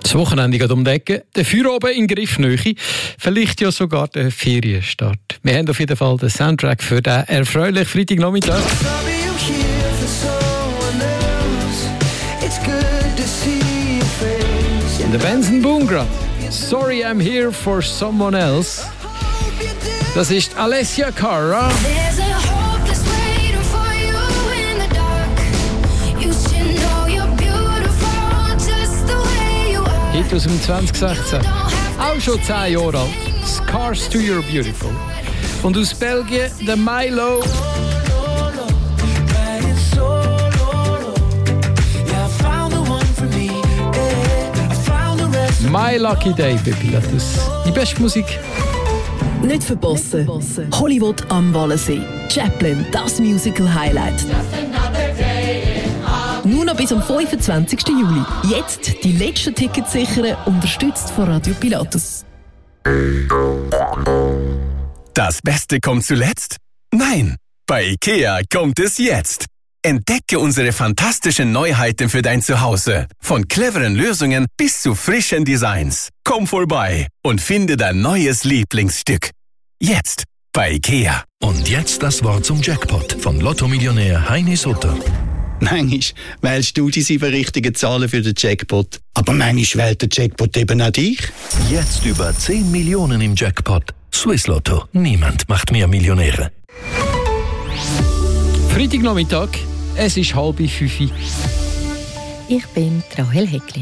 Das Wochenende geht um die Ecke, der Feierabend in Griffnähe, vielleicht ja sogar der Ferienstart. Wir haben auf jeden Fall den Soundtrack für den erfreulichen Freitagnachmittag. Der Benson Boone, Sorry I'm Here for Someone Else. Das ist Alessia Cara. Hit aus dem 2016. Auch schon 10 Jahre alt. Scars to You're Beautiful. Und aus Belgien der Milo. My Lucky Day, Baby. Die beste Musik. Nicht verpassen. Hollywood am Wallensee. Chaplin, das Musical-Highlight. Nur noch bis am 25. Juli. Jetzt die letzten Tickets sichern, unterstützt von Radio Pilatus. Das Beste kommt zuletzt? Nein, bei IKEA kommt es jetzt. Entdecke unsere fantastischen Neuheiten für dein Zuhause. Von cleveren Lösungen bis zu frischen Designs. Komm vorbei und finde dein neues Lieblingsstück. Jetzt bei IKEA. Und jetzt das Wort zum Jackpot von Lotto-Millionär Heini Sutter. Manchmal wählst du die 7 richtigen Zahlen für den Jackpot. Aber manchmal wählt der Jackpot eben auch dich. Jetzt über 10 Millionen im Jackpot. Swiss Lotto. Niemand macht mehr Millionäre. Freitagnachmittag, es ist 4:30. Ich bin Rahel Hecklin.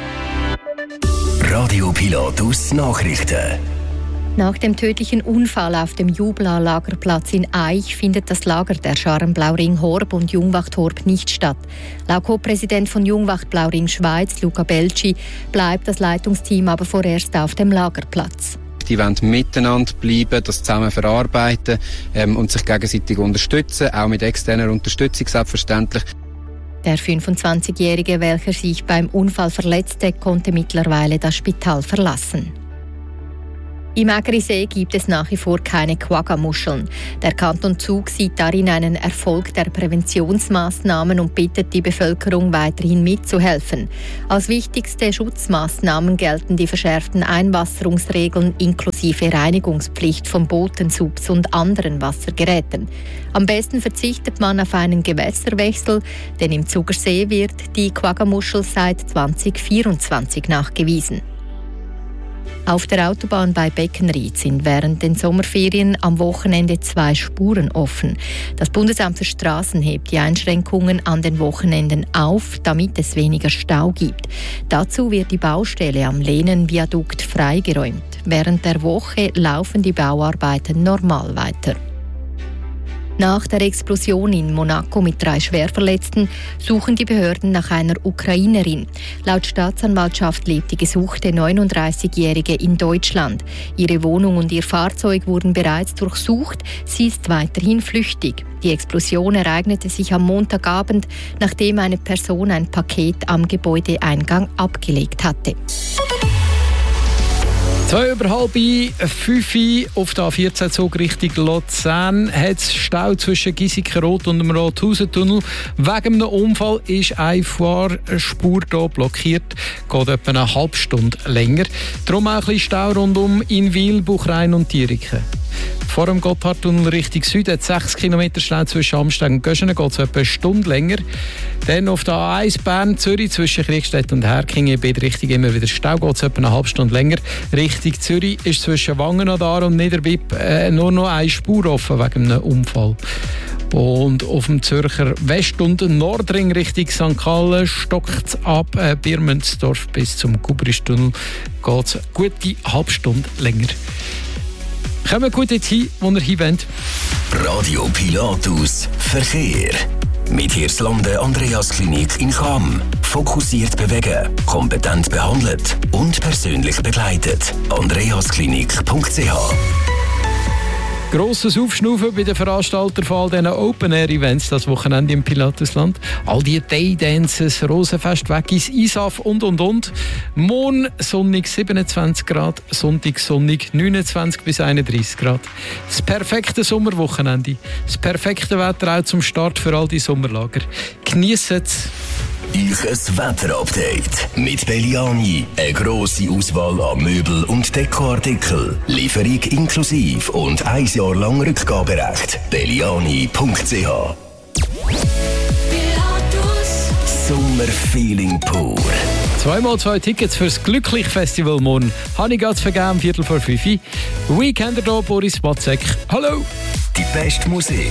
Radio Pilatus Nachrichten. Nach dem tödlichen Unfall auf dem Jubla-Lagerplatz in Aich findet das Lager der Scharen Blauring Horb und Jungwacht Horb nicht statt. Laut Co-Präsident von Jungwacht Blauring Schweiz, Luca Belci, bleibt das Leitungsteam aber vorerst auf dem Lagerplatz. Die wollen miteinander bleiben, das zusammen verarbeiten und sich gegenseitig unterstützen, auch mit externer Unterstützung selbstverständlich. Der 25-Jährige, welcher sich beim Unfall verletzte, konnte mittlerweile das Spital verlassen. Im Ägerisee gibt es nach wie vor keine Quagga-Muscheln. Der Kanton Zug sieht darin einen Erfolg der Präventionsmaßnahmen und bittet die Bevölkerung weiterhin mitzuhelfen. Als wichtigste Schutzmaßnahmen gelten die verschärften Einwasserungsregeln inklusive Reinigungspflicht von Booten, Subs und anderen Wassergeräten. Am besten verzichtet man auf einen Gewässerwechsel, denn im Zugersee wird die Quagga-Muschel seit 2024 nachgewiesen. Auf der Autobahn bei Beckenried sind während den Sommerferien am Wochenende 2 Spuren offen. Das Bundesamt für Straßen hebt die Einschränkungen an den Wochenenden auf, damit es weniger Stau gibt. Dazu wird die Baustelle am Lehnenviadukt freigeräumt. Während der Woche laufen die Bauarbeiten normal weiter. Nach der Explosion in Monaco mit 3 Schwerverletzten suchen die Behörden nach einer Ukrainerin. Laut Staatsanwaltschaft lebt die gesuchte 39-Jährige in Deutschland. Ihre Wohnung und ihr Fahrzeug wurden bereits durchsucht. Sie ist weiterhin flüchtig. Die Explosion ereignete sich am Montagabend, nachdem eine Person ein Paket am Gebäudeeingang abgelegt hatte. 4:30 auf der A14-Zug Richtung Luzern hat es Stau zwischen Giesikenrot und dem Rothausen-Tunnel. Wegen einem Unfall ist eine Fahrspur hier blockiert, geht etwa eine halbe Stunde länger. Darum auch ein bisschen Stau rund um Inwil, Buchrein und Dieriken. Vor dem Gotthardtunnel Richtung Süden hat 6 Kilometer Stau zwischen Amsteg und Göschenen, geht es etwa eine Stunde länger. Dann auf der A1 Bern-Zürich zwischen Kriegstedt und Herkingen in beide Richtungen immer wieder Stau, geht es etwa eine halbe Stunde länger. Richtung Zürich ist zwischen Wangenadar und Niederbipp nur noch eine Spur offen wegen einem Unfall. Und auf dem Zürcher West- und Nordring Richtung St. Gallen stockt es ab Birmensdorf bis zum Kubristunnel, geht es eine gute halbe Stunde länger. Kommen wir gut jetzt hin, wo ihr hin wollt. Radio Pilatus Verkehr. Mit Hirslanden Andreas Klinik in Cham. Fokussiert bewegen, kompetent behandelt und persönlich begleitet. andreasklinik.ch. Grosses Aufschnaufen bei den Veranstaltern von all diesen Open-Air-Events das Wochenende im Pilatusland. All die Day-Dances, Rosenfest, Waggis, ISAF und. Morgen sonnig 27 Grad, Sonntag sonnig 29 bis 31 Grad. Das perfekte Sommerwochenende. Das perfekte Wetter auch zum Start für all die Sommerlager. Genießt es. euch ein Wetterupdate. Mit Belliani eine grosse Auswahl an Möbel- und Dekoartikel. Lieferung inklusive und 1 Jahr lang Rückgaberecht. Belliani.ch. Sommerfeeling pur. 2x2 Tickets fürs Glücklich-Festival morgen. Habe ich gerade vergeben, 4:45. Weekender hier, Boris Matzek. Hallo! Die beste Musik